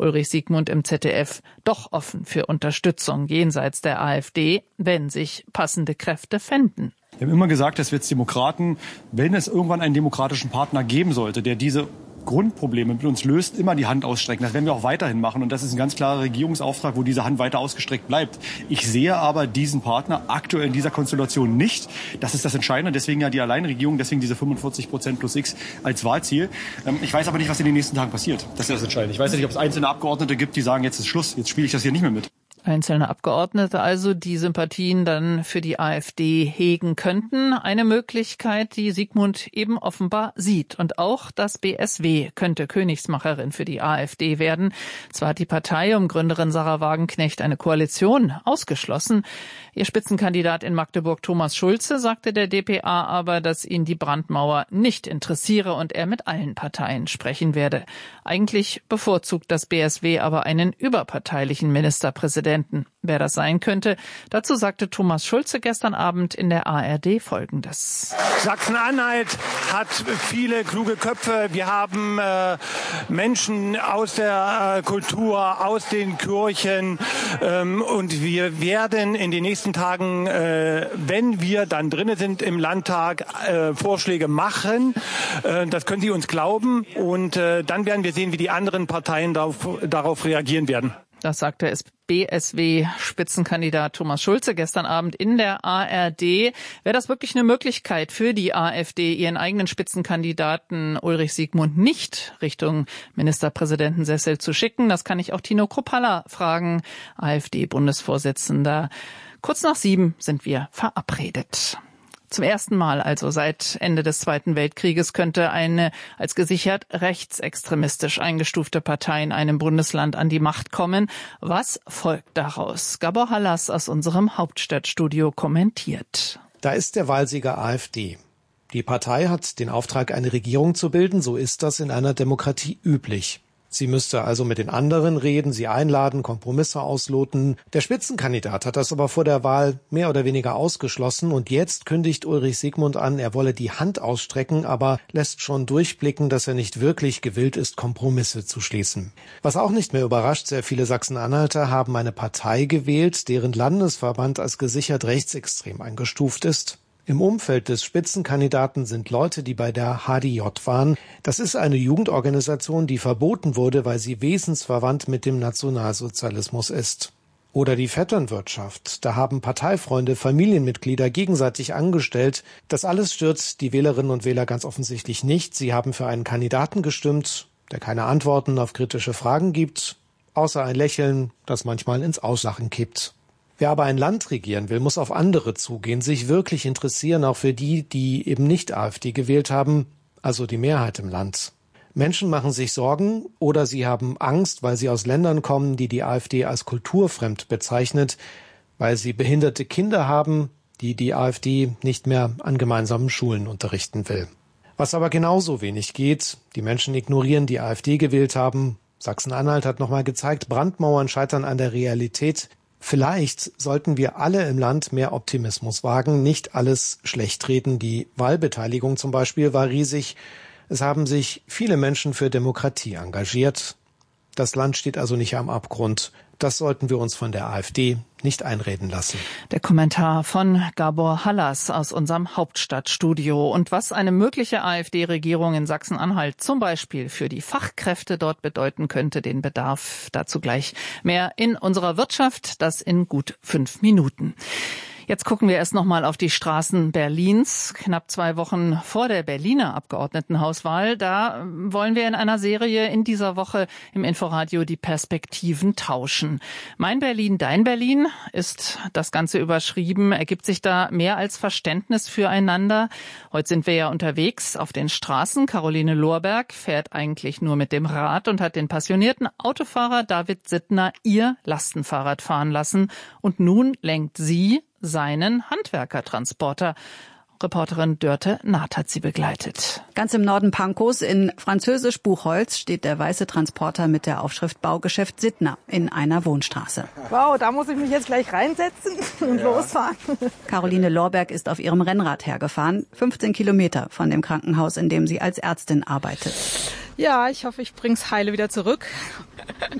Ulrich Siegmund im ZDF doch offen für Unterstützung jenseits der AfD, wenn sich passende Kräfte fänden. Wir haben immer gesagt, dass wir als Demokraten, wenn es irgendwann einen demokratischen Partner geben sollte, der diese Grundprobleme mit uns löst, immer die Hand ausstrecken. Das werden wir auch weiterhin machen. Und das ist ein ganz klarer Regierungsauftrag, wo diese Hand weiter ausgestreckt bleibt. Ich sehe aber diesen Partner aktuell in dieser Konstellation nicht. Das ist das Entscheidende. Deswegen ja die Alleinregierung, deswegen diese 45% plus X als Wahlziel. Ich weiß aber nicht, was in den nächsten Tagen passiert. Das ist das Entscheidende. Ich weiß ja nicht, ob es einzelne Abgeordnete gibt, die sagen, jetzt ist Schluss, jetzt spiele ich das hier nicht mehr mit. Einzelne Abgeordnete also, die Sympathien dann für die AfD hegen könnten. Eine Möglichkeit, die Siegmund eben offenbar sieht. Und auch das BSW könnte Königsmacherin für die AfD werden. Zwar hat die Partei um Gründerin Sarah Wagenknecht eine Koalition ausgeschlossen. Ihr Spitzenkandidat in Magdeburg, Thomas Schulze, sagte der dpa aber, dass ihn die Brandmauer nicht interessiere und er mit allen Parteien sprechen werde. Eigentlich bevorzugt das BSW aber einen überparteilichen Ministerpräsidenten. Wer das sein könnte, dazu sagte Thomas Schulze gestern Abend in der ARD Folgendes. Sachsen-Anhalt hat viele kluge Köpfe. Wir haben Menschen aus der Kultur, aus den Kirchen. Und wir werden in den nächsten Tagen, wenn wir dann drinnen sind im Landtag, Vorschläge machen. Das können Sie uns glauben. Und dann werden wir sehen, wie die anderen Parteien darauf reagieren werden. Das sagte es BSW-Spitzenkandidat Thomas Schulze gestern Abend in der ARD. Wäre das wirklich eine Möglichkeit für die AfD, ihren eigenen Spitzenkandidaten Ulrich Siegmund nicht Richtung Ministerpräsidentensessel zu schicken? Das kann ich auch Tino Kruppalla fragen, AfD-Bundesvorsitzender. Kurz nach 7 sind wir verabredet. Zum ersten Mal also seit Ende des Zweiten Weltkrieges könnte eine als gesichert rechtsextremistisch eingestufte Partei in einem Bundesland an die Macht kommen. Was folgt daraus? Gabor Hallas aus unserem Hauptstadtstudio kommentiert. Da ist der Wahlsieger AfD. Die Partei hat den Auftrag, eine Regierung zu bilden. So ist das in einer Demokratie üblich. Sie müsste also mit den anderen reden, sie einladen, Kompromisse ausloten. Der Spitzenkandidat hat das aber vor der Wahl mehr oder weniger ausgeschlossen und jetzt kündigt Ulrich Siegmund an, er wolle die Hand ausstrecken, aber lässt schon durchblicken, dass er nicht wirklich gewillt ist, Kompromisse zu schließen. Was auch nicht mehr überrascht, sehr viele Sachsen-Anhalter haben eine Partei gewählt, deren Landesverband als gesichert rechtsextrem eingestuft ist. Im Umfeld des Spitzenkandidaten sind Leute, die bei der HDJ waren. Das ist eine Jugendorganisation, die verboten wurde, weil sie wesensverwandt mit dem Nationalsozialismus ist. Oder die Vetternwirtschaft. Da haben Parteifreunde, Familienmitglieder gegenseitig angestellt. Das alles stört die Wählerinnen und Wähler ganz offensichtlich nicht. Sie haben für einen Kandidaten gestimmt, der keine Antworten auf kritische Fragen gibt, außer ein Lächeln, das manchmal ins Auslachen kippt. Wer aber ein Land regieren will, muss auf andere zugehen, sich wirklich interessieren, auch für die, die eben nicht AfD gewählt haben, also die Mehrheit im Land. Menschen machen sich Sorgen oder sie haben Angst, weil sie aus Ländern kommen, die die AfD als kulturfremd bezeichnet, weil sie behinderte Kinder haben, die die AfD nicht mehr an gemeinsamen Schulen unterrichten will. Was aber genauso wenig geht, die Menschen ignorieren, die AfD gewählt haben. Sachsen-Anhalt hat nochmal gezeigt, Brandmauern scheitern an der Realität. Vielleicht sollten wir alle im Land mehr Optimismus wagen, nicht alles schlecht reden. Die Wahlbeteiligung zum Beispiel war riesig. Es haben sich viele Menschen für Demokratie engagiert. Das Land steht also nicht am Abgrund. Das sollten wir uns von der AfD nicht einreden lassen. Der Kommentar von Gabor Hallas aus unserem Hauptstadtstudio. Und was eine mögliche AfD-Regierung in Sachsen-Anhalt zum Beispiel für die Fachkräfte dort bedeuten könnte, den Bedarf dazu gleich mehr in unserer Wirtschaft. Das in gut 5 Minuten. Jetzt gucken wir erst noch mal auf die Straßen Berlins. Knapp 2 Wochen vor der Berliner Abgeordnetenhauswahl. Da wollen wir in einer Serie in dieser Woche im Inforadio die Perspektiven tauschen. Mein Berlin, dein Berlin ist das Ganze überschrieben. Ergibt sich da mehr als Verständnis füreinander? Heute sind wir ja unterwegs auf den Straßen. Caroline Lorberg fährt eigentlich nur mit dem Rad und hat den passionierten Autofahrer David Sittner ihr Lastenfahrrad fahren lassen. Und nun lenkt sie seinen Handwerkertransporter. Reporterin Dörte Naht hat sie begleitet. Ganz im Norden Pankows in französisch Buchholz steht der weiße Transporter mit der Aufschrift Baugeschäft Sittner in einer Wohnstraße. Wow, da muss ich mich jetzt gleich reinsetzen und losfahren. Caroline Lorberg ist auf ihrem Rennrad hergefahren, 15 Kilometer von dem Krankenhaus, in dem sie als Ärztin arbeitet. Ja, ich hoffe, ich bring's heile wieder zurück.